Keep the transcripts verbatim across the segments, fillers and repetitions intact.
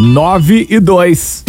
nove e dois.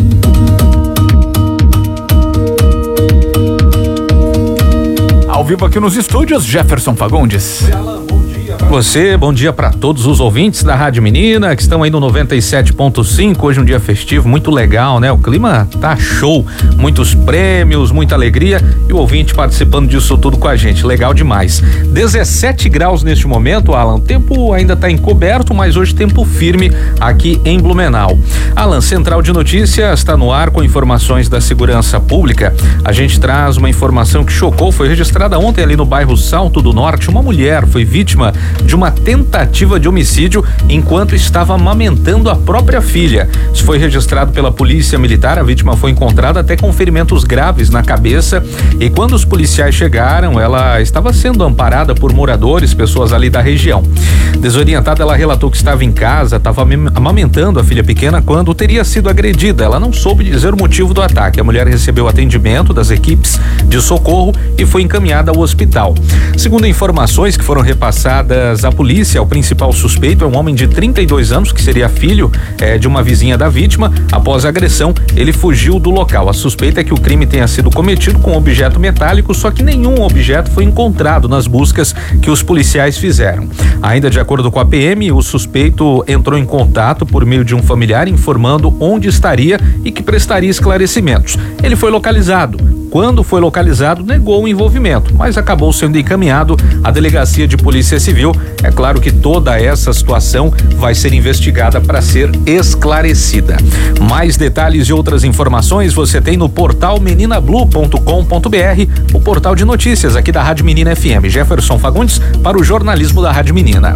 Ao vivo aqui nos estúdios, Jefferson Fagundes. Você, bom dia para todos os ouvintes da Rádio Menina que estão aí no noventa e sete ponto cinco. Hoje um dia festivo, muito legal, né? O clima tá show, muitos prêmios, muita alegria e o ouvinte participando disso tudo com a gente, legal demais. dezessete graus neste momento, Alan. O tempo ainda tá encoberto, mas hoje tempo firme aqui em Blumenau. Alan, Central de Notícias está no ar com informações da segurança pública. A gente traz uma informação que chocou, foi registrada ontem ali no bairro Salto do Norte. Uma mulher foi vítima de uma tentativa de homicídio enquanto estava amamentando a própria filha. Isso foi registrado pela Polícia Militar. A vítima foi encontrada até com ferimentos graves na cabeça e quando os policiais chegaram, ela estava sendo amparada por moradores, pessoas ali da região. Desorientada, ela relatou que estava em casa, estava amamentando a filha pequena quando teria sido agredida. Ela não soube dizer o motivo do ataque. A mulher recebeu atendimento das equipes de socorro e foi encaminhada ao hospital. Segundo informações que foram repassadas à polícia, o principal suspeito é um homem de trinta e dois anos, que seria filho é, de uma vizinha da vítima. Após a agressão, ele fugiu do local. A suspeita é que o crime tenha sido cometido com um objeto metálico, só que nenhum objeto foi encontrado nas buscas que os policiais fizeram. Ainda de acordo com a P M, o suspeito entrou em contato por meio de um familiar informando onde estaria e que prestaria esclarecimentos. Ele foi localizado. Quando foi localizado, negou o envolvimento, mas acabou sendo encaminhado à Delegacia de Polícia Civil. É claro que toda essa situação vai ser investigada para ser esclarecida. Mais detalhes e outras informações você tem no portal menina blue ponto com ponto br, o portal de notícias aqui da Rádio Menina F M. Jefferson Fagundes para o jornalismo da Rádio Menina.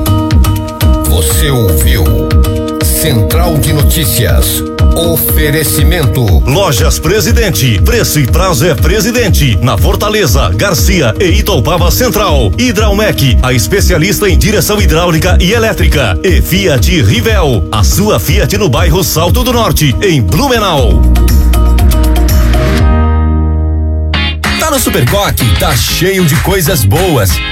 Você ouviu Central de Notícias. Oferecimento Lojas Presidente, preço e prazo é Presidente, na Fortaleza, Garcia e Itaupava Central. Hidraumec, a especialista em direção hidráulica e elétrica. E Fiat Rivel, a sua Fiat no bairro Salto do Norte, em Blumenau. Tá no Supercoque, tá cheio de coisas boas.